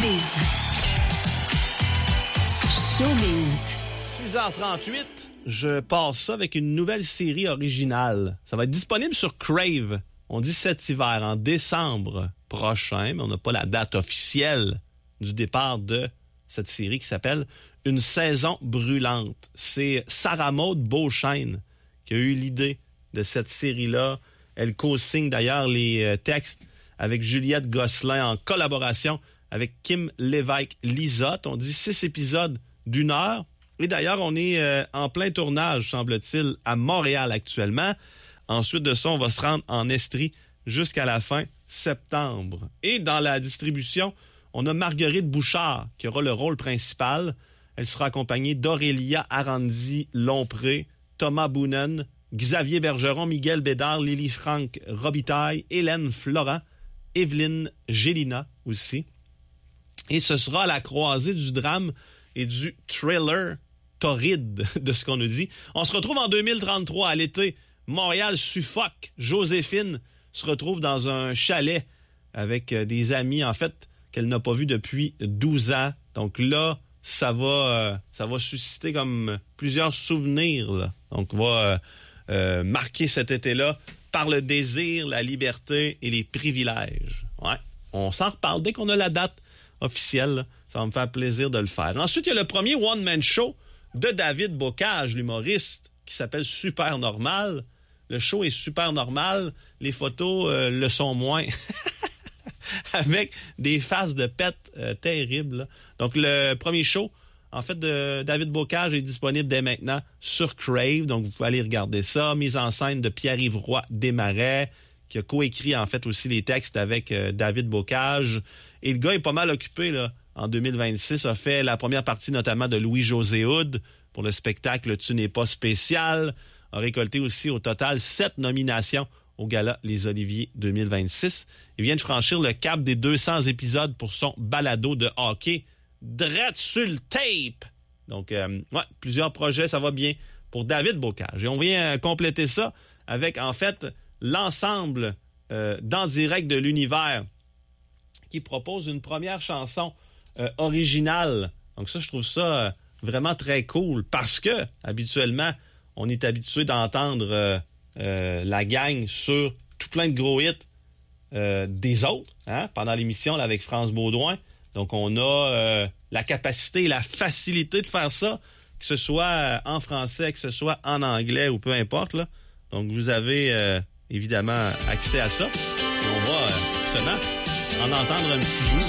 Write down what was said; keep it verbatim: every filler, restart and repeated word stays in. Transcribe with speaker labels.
Speaker 1: Showbiz. Showbiz.
Speaker 2: six heures trente-huit, je passe ça avec une nouvelle série originale. Ça va être disponible sur Crave. On dit cet hiver, en décembre prochain, mais on n'a pas la date officielle du départ de cette série qui s'appelle Une saison brûlante. C'est Sarah Maud Beauchesne qui a eu l'idée de cette série-là. Elle co-signe d'ailleurs les textes avec Juliette Gosselin en collaboration avec Kim Lévesque-Lisotte. On dit six épisodes d'une heure. Et d'ailleurs, on est euh, en plein tournage, semble-t-il, à Montréal actuellement. Ensuite de ça, on va se rendre en Estrie jusqu'à la fin septembre. Et dans la distribution, on a Marguerite Bouchard qui aura le rôle principal. Elle sera accompagnée d'Aurélia Aranzi-Lompré, Thomas Boonen, Xavier Bergeron, Miguel Bédard, Lily Franck Robitaille, Hélène Florent, Evelyne Gélina aussi. Et ce sera à la croisée du drame et du thriller torride de ce qu'on nous dit. On se retrouve en deux mille trente-trois à l'été. Montréal suffoque. Joséphine se retrouve dans un chalet avec des amis, en fait, qu'elle n'a pas vus depuis douze ans. Donc là, ça va, euh, ça va susciter comme plusieurs souvenirs, là. Donc, on va euh, euh, marquer cet été-là par le désir, la liberté et les privilèges. Ouais. On s'en reparle dès qu'on a la date officielle, là. Ça va me faire plaisir de le faire. Ensuite, il y a le premier one-man show de David Bocage, l'humoriste, qui s'appelle Super Normal. Le show est super normal. Les photos euh, le sont moins. Avec des faces de pète euh, terribles. Là. Donc, le premier show, en fait, de David Bocage est disponible dès maintenant sur Crave. Donc, vous pouvez aller regarder ça. Mise en scène de Pierre-Yves Roy Desmarais, qui a coécrit, en fait, aussi les textes avec euh, David Bocage. Et le gars est pas mal occupé, là. En deux mille vingt-six, a fait la première partie notamment de Louis-José Hood pour le spectacle Tu n'es pas spécial. A récolté aussi au total sept nominations au Gala Les Oliviers deux mille vingt-six. Il vient de franchir le cap des deux cents épisodes pour son balado de hockey Drette sur le tape. Donc, euh, ouais, plusieurs projets, ça va bien pour David Bocage. Et on vient euh, compléter ça avec, en fait, l'ensemble euh, d'En direct de l'univers qui propose une première chanson Euh, original. Donc ça, je trouve ça euh, vraiment très cool parce que, habituellement, on est habitué d'entendre euh, euh, la gang sur tout plein de gros hits euh, des autres, hein, pendant l'émission là, avec France Baudouin. Donc, on a euh, la capacité et la facilité de faire ça, que ce soit euh, en français, que ce soit en anglais ou peu importe, là. Donc, vous avez euh, évidemment accès à ça. Et on va euh, justement en entendre un petit bout.